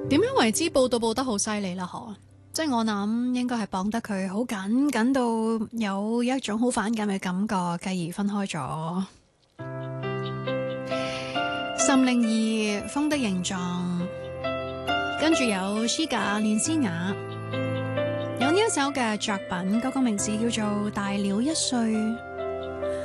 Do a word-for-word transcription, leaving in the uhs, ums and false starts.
點樣為之報道報得好犀利啦？嗬，即係我諗應該係綁得佢好緊，緊到有一種好反感嘅感覺，繼而分開咗。岑寧兒風的形狀，跟住有 Shiga 連詩雅，有呢一首嘅作品，嗰個名字叫做《大了一歲》。